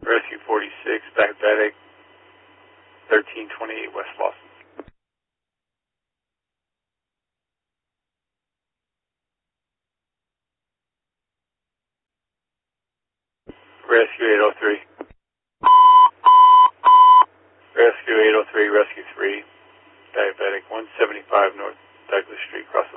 Rescue 46, diabetic, 1328 West Lawson. Rescue 803. Rescue 803, Rescue 3, diabetic, 175 North Douglas Street, cross